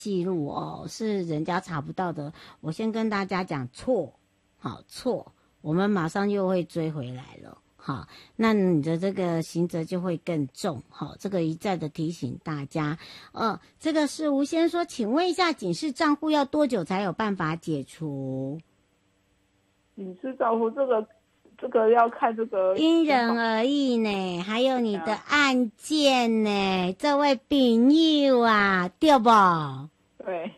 记录哦，是人家查不到的。我先跟大家讲错，好错，我们马上又会追回来了。好，那你的这个刑责就会更重。好，这个一再的提醒大家。这个是吴先说，请问一下，警示账户要多久才有办法解除？ 警示账户这个要看这个因人而异呢，还有你的案件呢，这位朋友啊，对不？ 对，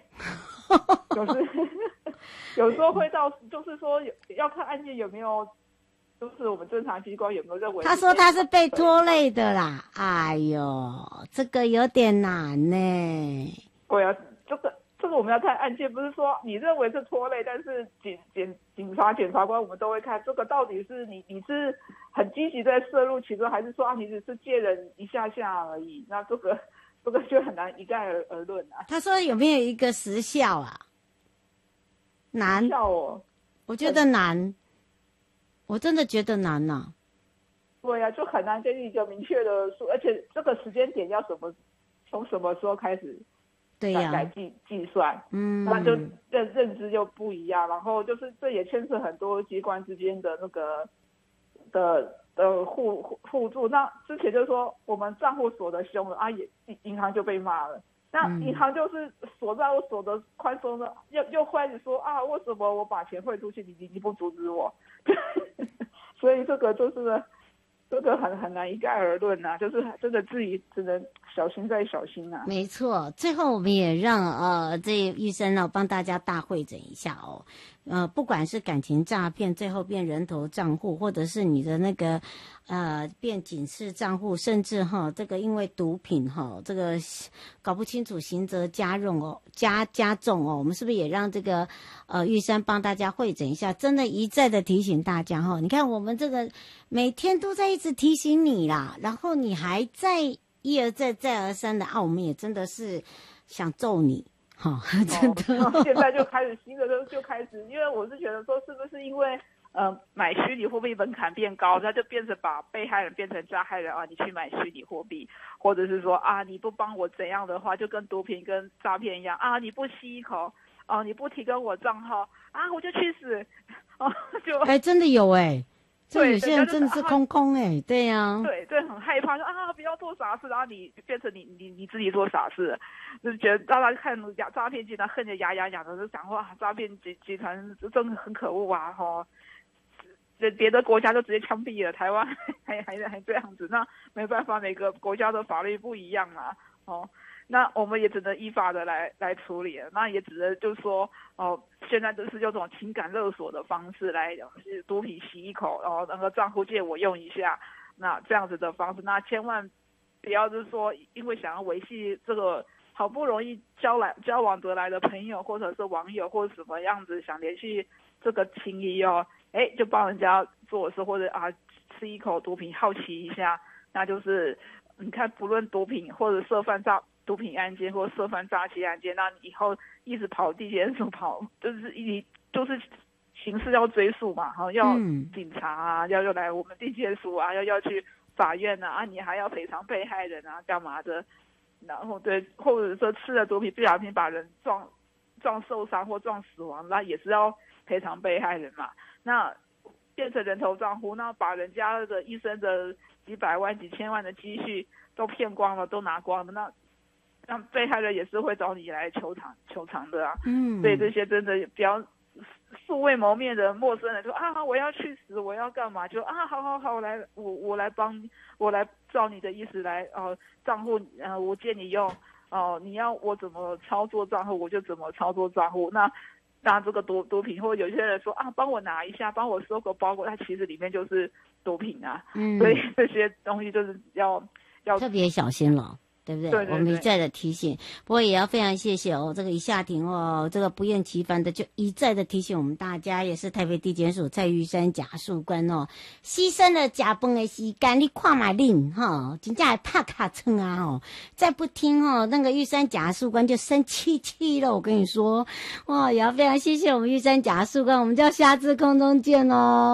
有时候会到，就是说要看案件有没有，就是我们侦查机关有没有认为。 他说他是被拖累的啦，哎呦，这个有点难呢。 对啊，这个我们要看案件，不是说你认为是拖累，但是警察检察官我们都会看这个到底是你是很积极在涉入其中，还是说你只是借人一下下而已？那这个就很难一概而论啊。 他说有没有一个时效啊？难，我觉得难，我真的觉得难呐。 对呀，就很难给你一个明确的数，而且这个时间点要从什么时候开始？ 对呀， 来计算，那就认知就不一样，然后就是这也牵涉很多机关之间的那个的互助。那之前就是说我们账户锁得凶了啊，也银行就被骂了。那银行就是锁得宽松的，又开始说啊，为什么我把钱汇出去，你不阻止我？所以这个就是这个很难一概而论啊，就是真的自己只能小心再小心啊。 没错，最后我们也让这玉生呢帮大家大汇整一下哦。不管是感情诈骗，最后变人头账户，或者是你的那个变警示账户，甚至这个因为毒品这个搞不清楚刑责加重哦，我们是不是也让这个玉山帮大家汇整一下？真的一再的提醒大家你看我们这个每天都在一直提醒你啦，然后你还在一而再再而三的我们也真的是想揍你。真的， 现在就开始新的就开始，因为我是觉得说，是不是因为买虚拟货币门槛变高，那就变成把被害人变成加害人啊？你去买虚拟货币，或者是说啊，你不帮我怎样的话，就跟毒品跟诈骗一样啊，你不吸一口你不提供我账号啊，我就去死就真的有这有些人真的是空空对呀， 对，很害怕，说啊不要做傻事，然后你变成你自己做傻事，就是觉得大家看诈骗集团恨得牙痒痒的，就想哇诈骗集团真的很可恶啊别的国家就直接枪毙了，台湾还这样子，那没办法，每个国家的法律不一样嘛那我们也只能依法的来处理了，那也只能就是说现在就是用这种情感勒索的方式来毒品洗一口，然后那个账户借我用一下，那这样子的方式，那千万不要就是说因为想要维系这个好不容易交往得来的朋友或者是网友或者什么样子想联系这个情谊就帮人家做事，或者吃一口毒品好奇一下，那就是你看不论毒品或者涉犯毒品案件或涉犯诈欺案件，那你以后一直跑地检署跑，就是刑事要追诉嘛，要警察要来我们地检署要去法院你还要赔偿被害人干嘛的，然后对，或者说吃了毒品不小心把人撞受伤或撞死亡，那也是要赔偿被害人嘛。那变成人头账户，那把人家的一生的几百万几千万的积蓄都骗光了，都拿光了，那被害人也是会找你来求偿的所以这些真的比较素未谋面的陌生人说我要去死，我要干嘛，就好来我来帮你，我来照你的意思来账户我借你用你要我怎么操作账户我就怎么操作账户，那这个毒品，或者有些人说帮我拿一下，帮我收个包裹，它其实里面就是毒品所以这些东西就是要特别小心了。对不对？ 对， 我们一再的提醒，不过也要非常谢谢这个一下庭这个不厌其烦的就一再的提醒我们大家，也是台北地检署蔡玉山检察官牺牲了吃饭的时间，你看嘛恁真正还拍卡称再不听那个玉山检察官就生气了，我跟你说也要非常谢谢我们玉山检察官，我们就下次空中见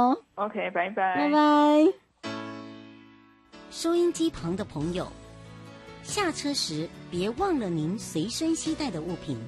OK， 拜拜， 拜拜。收音机旁的朋友， 下车时别忘了您随身携带的物品。